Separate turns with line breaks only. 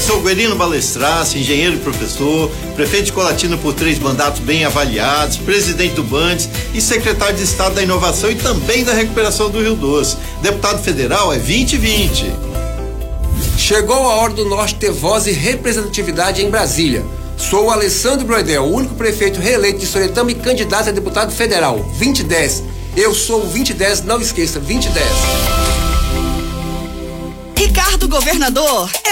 Professor Guerino Balestrace, engenheiro e professor, prefeito de Colatina por 3 mandatos bem avaliados, presidente do Bandes e secretário de Estado da Inovação e também da Recuperação do Rio Doce. Deputado federal é 2020.
Chegou a hora do Norte ter voz e representatividade em Brasília. Sou o Alessandro Broedel, o único prefeito reeleito de Soretama e candidato a deputado federal. 2010. Eu sou o 2010, não esqueça, 2010.
Ricardo Governador